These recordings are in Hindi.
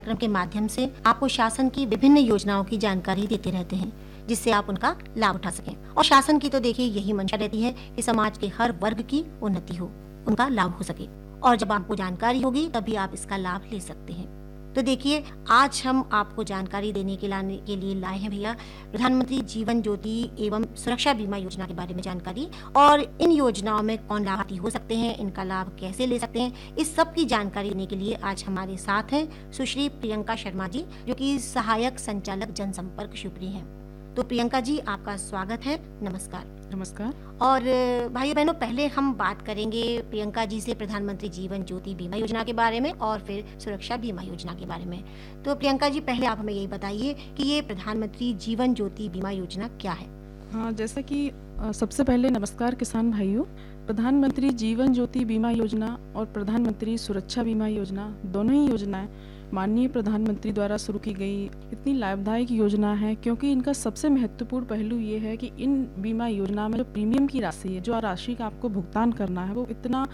कार्यक्रम के माध्यम से आपको शासन की विभिन्न योजनाओं की जानकारी देते रहते हैं, जिससे आप उनका लाभ उठा सकें। और शासन की तो देखिए यही मंशा रहती है कि समाज के हर वर्ग की उन्नति हो, उनका लाभ हो सके। और जब आपको जानकारी होगी तभी आप इसका लाभ ले सकते हैं। तो देखिए, आज हम आपको जानकारी देने के लिए लाए हैं भैया प्रधानमंत्री जीवन ज्योति एवं सुरक्षा बीमा योजना के बारे में जानकारी, और इन योजनाओं में कौन लाभार्थी हो सकते हैं, इनका लाभ कैसे ले सकते हैं, इस सब की जानकारी देने के लिए आज हमारे साथ हैं सुश्री प्रियंका शर्मा जी, जो कि सहायक संचालक जनसंपर्क शिवपुरी हैं। तो प्रियंका जी, आपका स्वागत है। नमस्कार। नमस्कार। और भाइयों बहनों, पहले हम बात करेंगे प्रियंका जी से प्रधानमंत्री जीवन ज्योति बीमा योजना के बारे में और फिर सुरक्षा बीमा योजना के बारे में। तो प्रियंका जी, पहले आप हमें यही बताइए कि ये प्रधानमंत्री जीवन ज्योति बीमा योजना क्या है। हाँ, जैसा कि सबसे पहले नमस्कार किसान भाइयों। प्रधानमंत्री जीवन ज्योति बीमा योजना और प्रधानमंत्री सुरक्षा बीमा योजना, दोनों ही योजनाएं माननीय प्रधानमंत्री द्वारा शुरू की गई इतनी लाभदायक योजना है, क्योंकि इनका सबसे महत्वपूर्ण पहलू ये है कि इन बीमा योजना में जो प्रीमियम की राशि है, जो राशि का आपको भुगतान करना है,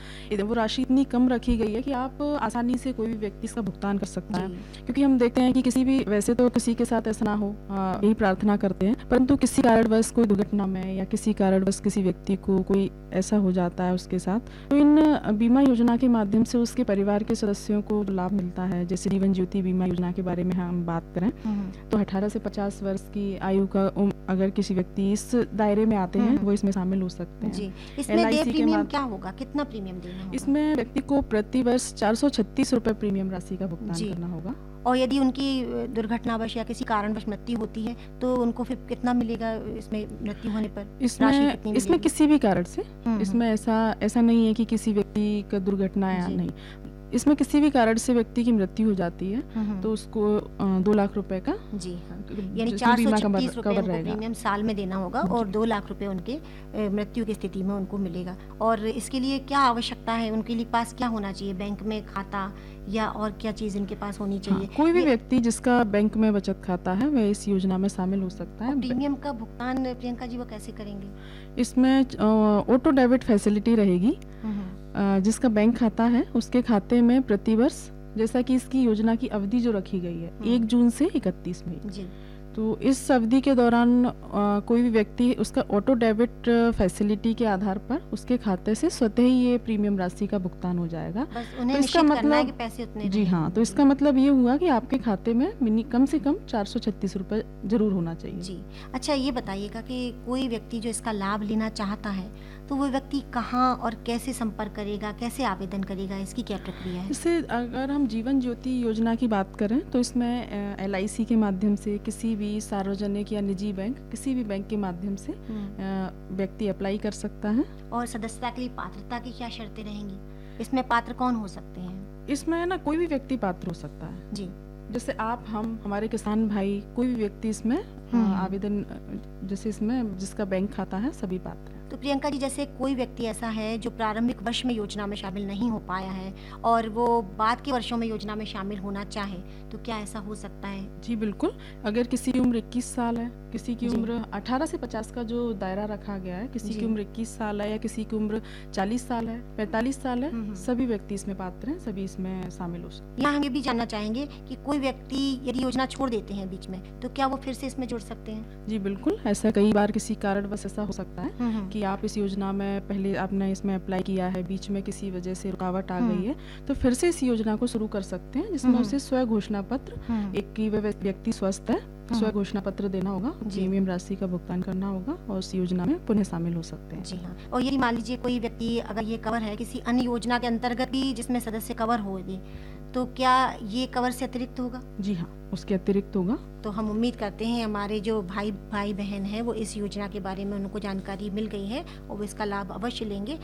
वो राशि इतनी कम रखी गई है कि आप आसानी से कोई भी व्यक्ति इसका भुगतान कर सकता है। क्योंकि हम देखते हैं कि वैसे तो किसी के साथ ऐसा ना हो, यही प्रार्थना करते हैं, परंतु किसी कारणवश कोई दुर्घटना में या किसी कारणवश किसी व्यक्ति को कोई ऐसा हो जाता है उसके साथ, तो इन बीमा योजना के माध्यम से उसके परिवार के सदस्यों को लाभ मिलता है। जैसे जीवन ज्योति बीमा योजना के बारे में हम बात करें तो 18 से 50 वर्ष की आयु का अगर किसी व्यक्ति इस दायरे में आते हैं, वो इसमें शामिल हो सकते हैं जी। इसमें देय प्रीमियम क्या होगा, कितना प्रीमियम देना होगा? इसमें व्यक्ति को प्रति वर्ष 436 रुपए प्रीमियम राशि का भुगतान करना होगा। और यदि उनकी दुर्घटनावश या किसी कारणवश मृत्यु होती है तो उनको फिर कितना मिलेगा इसमें मृत्यु होने पर? इसमें किसी भी कारण से, इसमें ऐसा नहीं है कि किसी व्यक्ति का दुर्घटना या नहीं, इसमें किसी भी कारण से व्यक्ति की मृत्यु हो जाती है तो उसको 2 लाख रुपए का, जी हाँ, यानी 436 रुपए प्रीमियम साल में देना होगा और 2 लाख रुपए उनके मृत्यु की स्थिति में उनको मिलेगा। और इसके लिए क्या आवश्यकता है, उनके लिए पास क्या होना चाहिए, बैंक में खाता या और क्या चीज इनके पास होनी चाहिए? हाँ, कोई भी व्यक्ति जिसका बैंक में बचत खाता है वह इस योजना में शामिल हो सकता है। प्रीमियम का भुगतान प्रियंका जी वो कैसे करेंगे? इसमें ऑटो डेबिट फैसिलिटी रहेगी। जिसका बैंक खाता है उसके खाते में प्रतिवर्ष, जैसा कि इसकी योजना की अवधि जो रखी गई है 1 जून से 31 मई, तो इस अवधि के दौरान कोई भी व्यक्ति उसका ऑटो डेबिट फैसिलिटी के आधार पर उसके खाते से स्वतः ही ये प्रीमियम राशि का भुगतान हो जाएगा। तो इसका मतलब कि पैसे उतने, जी हाँ, तो इसका मतलब ये हुआ कि आपके खाते में कम से कम 436 रुपए जरूर होना चाहिए। जी। अच्छा, ये बताइएगा कि कोई व्यक्ति जो इसका लाभ लेना चाहता है तो वो व्यक्ति कहाँ और कैसे संपर्क करेगा, कैसे आवेदन करेगा, इसकी क्या प्रक्रिया है? इससे अगर हम जीवन ज्योति योजना की बात करें तो इसमें LIC के माध्यम से, किसी भी सार्वजनिक या निजी बैंक, किसी भी बैंक के माध्यम से व्यक्ति अप्लाई कर सकता है। और सदस्यता के लिए पात्रता की क्या शर्तें रहेंगी? इसमें पात्र कौन हो सकते हैं? इसमें ना कोई भी व्यक्ति पात्र हो सकता है। जी। जैसे आप, हम, हमारे किसान भाई, कोई भी व्यक्ति इसमें आवेदन, जैसे इसमें जिसका बैंक खाता है, सभी पात्र हैं। तो प्रियंका जी, जैसे कोई व्यक्ति ऐसा है जो प्रारंभिक वर्ष में योजना में शामिल नहीं हो पाया है और वो बाद के वर्षों में योजना में शामिल होना चाहे, तो क्या ऐसा हो सकता है? जी बिल्कुल। अगर किसी की उम्र 21 साल है, किसी की उम्र 18 से 50 का जो दायरा रखा गया है, किसी की उम्र 21 साल है या किसी की उम्र 40 साल है, 45 साल है, सभी व्यक्ति इसमें पात्र हैं, सभी इसमें शामिल हो सकते हैं। यहाँ हम ये भी जानना चाहेंगे कि कोई व्यक्ति यदि योजना छोड़ देते हैं बीच में, तो क्या वो फिर से इसमें जुड़ सकते हैं? जी बिल्कुल, ऐसा कई बार किसी कारणवश ऐसा हो सकता है कि आप इस योजना में पहले आपने इसमें अप्लाई किया है, बीच में किसी वजह से रुकावट आ गई है, तो फिर से इस योजना को शुरू कर सकते हैं, जिसमें उसे स्व घोषणा पत्र, एक की वह व्यक्ति स्वस्थ है, स्व घोषणा पत्र देना होगा, प्रीमियम राशि का भुगतान करना होगा और उस योजना में पुनः शामिल हो सकते हैं। जी हाँ। और यदि मान लीजिए कोई व्यक्ति अगर ये कवर है किसी अन्य योजना के अंतर्गत भी जिसमें सदस्य कवर होगी, तो क्या ये कवर से अतिरिक्त होगा? जी हाँ, उसके अतिरिक्त होगा। तो हम उम्मीद करते हैं हमारे जो भाई बहन हैं वो इस योजना के बारे में उनको जानकारी मिल गई है और वो इसका लाभ अवश्य लेंगे।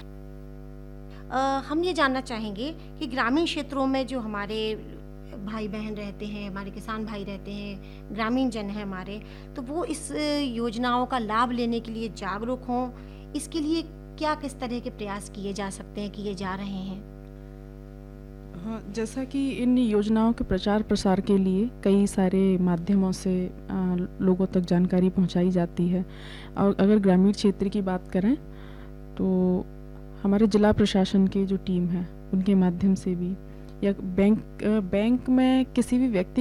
हम ये जानना चाहेंगे कि ग्रामीण क्षेत्रों में जो हमारे भाई बहन रहते हैं, हमारे किसान भाई रहते हैं, ग्रामीण जन है हमारे, तो वो इस योजनाओं का लाभ लेने के लिए जागरूक हों, इसके लिए क्या किस तरह के प्रयास किए जा सकते हैं, किए जा रहे हैं? हाँ, जैसा कि इन योजनाओं के प्रचार प्रसार के लिए कई सारे माध्यमों से लोगों तक जानकारी पहुंचाई जाती है। और अगर ग्रामीण क्षेत्र की बात करें तो हमारे जिला प्रशासन की जो टीम है उनके माध्यम से भी या बैंक में किसी भी व्यक्ति